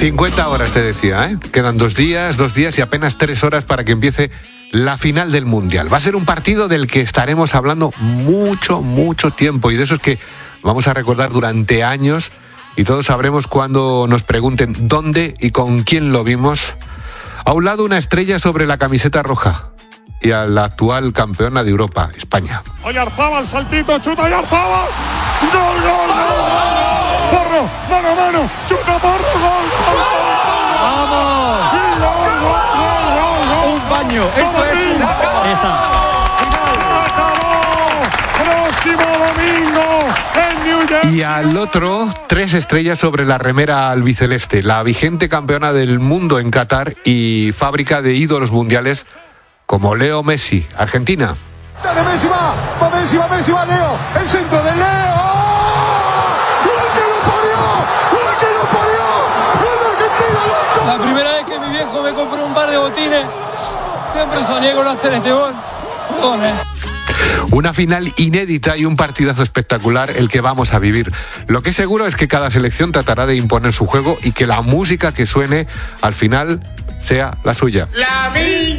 50 horas te decía, ¿eh? Quedan 2 días y apenas 3 horas para que empiece la final del Mundial. Va a ser un partido del que estaremos hablando mucho tiempo, y de esos que vamos a recordar durante años, y todos sabremos cuando nos pregunten dónde y con quién lo vimos. A un lado una estrella sobre la camiseta roja y a la actual campeona de Europa, España. Oyarzabal, saltito, chuta Oyarzabal. ¡Gol! ¡Porro! ¡Mano! ¡Chuta Porro! ¡Gol! ¡Vamos! ¡Gol! Un baño. Esto es un... Ahí está. Próximo domingo en New Jersey. Y al otro, 3 estrellas sobre la remera albiceleste, la vigente campeona del mundo en Qatar y fábrica de ídolos mundiales como Leo Messi, Argentina. Dale, Messi va, Leo, el centro de Leo. ¡Gol que lo parió! ¡Gol de Argentina, loco! La primera vez que mi viejo me compró un par de botines, siempre soñé con hacer este gol. Perdón, Una final inédita y un partidazo espectacular el que vamos a vivir. Lo que es seguro es que cada selección tratará de imponer su juego y que la música que suene al final sea la suya.